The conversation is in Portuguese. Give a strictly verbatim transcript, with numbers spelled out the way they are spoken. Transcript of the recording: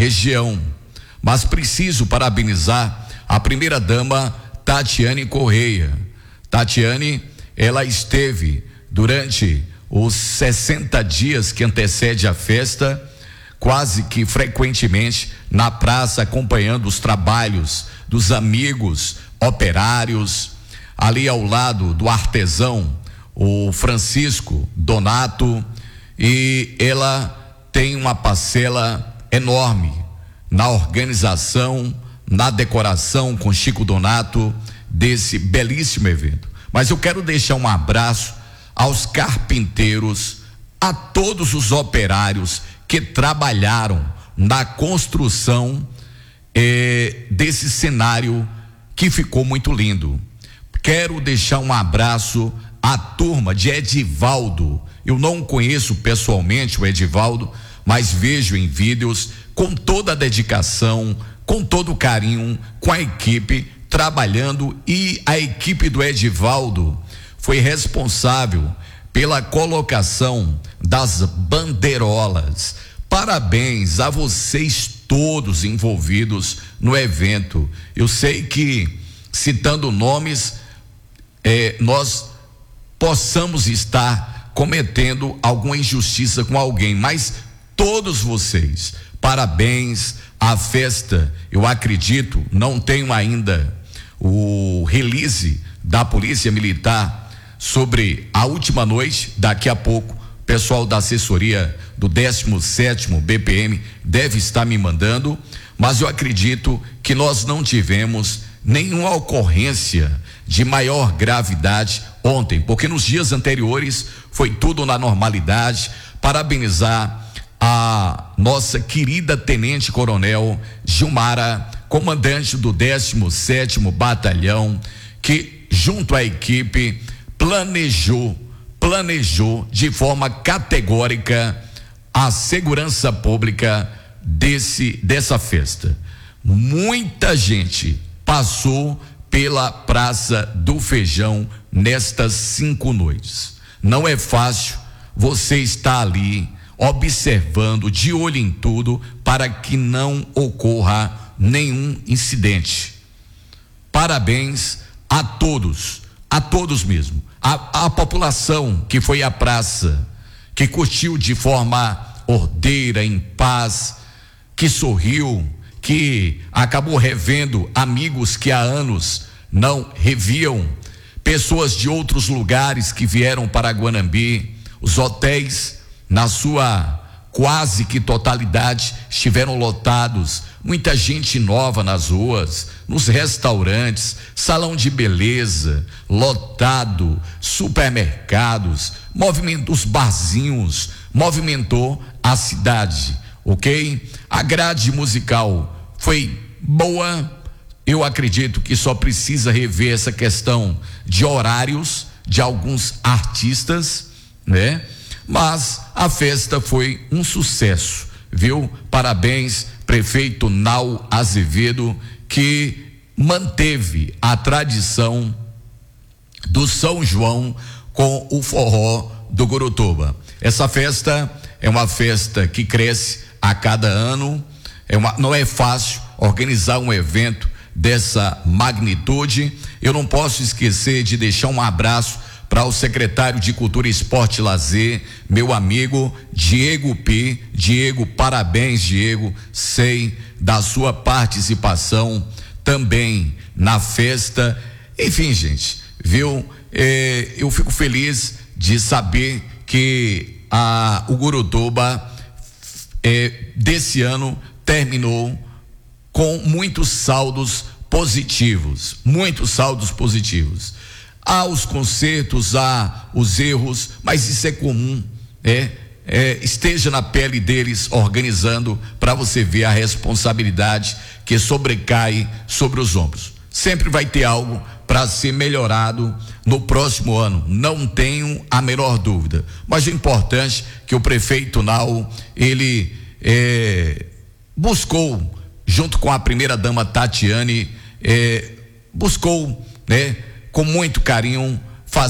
região. Mas preciso parabenizar a primeira-dama Tatiane Correia. Tatiane, ela esteve durante os sessenta dias que antecede a festa, quase que frequentemente na praça, acompanhando os trabalhos dos amigos operários, ali ao lado do artesão, o Francisco Donato, e ela tem uma parcela enorme na organização, na decoração com Chico Donato desse belíssimo evento. Mas eu quero deixar um abraço aos carpinteiros, a todos os operários que trabalharam na construção eh, desse cenário que ficou muito lindo. Quero deixar um abraço à turma de Edivaldo. Eu não conheço pessoalmente o Edivaldo, mas vejo em vídeos com toda a dedicação, com todo o carinho, com a equipe trabalhando, e a equipe do Edivaldo foi responsável pela colocação das bandeirolas. Parabéns a vocês todos envolvidos no evento. Eu sei que, citando nomes, eh, nós possamos estar cometendo alguma injustiça com alguém, mas todos vocês, parabéns. A festa, eu acredito, não tenho ainda o release da Polícia Militar sobre a última noite. Daqui a pouco, o pessoal da assessoria do décimo sétimo B P M deve estar me mandando, mas eu acredito que nós não tivemos nenhuma ocorrência de maior gravidade ontem, porque nos dias anteriores foi tudo na normalidade. Parabenizar a nossa querida Tenente Coronel Gilmara, comandante do décimo sétimo Batalhão, que junto à equipe planejou, planejou de forma categórica a segurança pública desse, dessa festa. Muita gente passou pela Praça do Feijão nestas cinco noites. Não é fácil você estar ali observando, de olho em tudo, para que não ocorra nenhum incidente. Parabéns a todos, a todos mesmo, a, a população que foi à praça, que curtiu de forma ordeira, em paz, que sorriu, que acabou revendo amigos que há anos não reviam, pessoas de outros lugares que vieram para Guanambi. Os hotéis, na sua quase que totalidade, estiveram lotados. Muita gente nova nas ruas, nos restaurantes, salão de beleza lotado, supermercados, movimento, os barzinhos, movimentou a cidade, ok? A grade musical foi boa. Eu acredito que só precisa rever essa questão de horários de alguns artistas, né? Mas a festa foi um sucesso, viu? Parabéns, prefeito Nau Azevedo, que manteve a tradição do São João com o forró do Gurutuba. Essa festa é uma festa que cresce a cada ano. É uma, não é fácil organizar um evento dessa magnitude. Eu não posso esquecer de deixar um abraço para o secretário de Cultura, Esporte e Lazer, meu amigo Diego P. Diego, parabéns, Diego. Sei da sua participação também na festa. Enfim, gente, viu? É, eu fico feliz de saber que a, o Gurutuba é, desse ano terminou com muitos saldos positivos, muitos saldos positivos. Há os consertos, há os erros, mas isso é comum, é, é esteja na pele deles organizando, para você ver a responsabilidade que sobrecai sobre os ombros. Sempre vai ter algo para ser melhorado no próximo ano, não tenho a menor dúvida. Mas o importante é que o prefeito Nau, ele é, buscou, junto com a primeira-dama Tatiane, é, buscou, né, com muito carinho,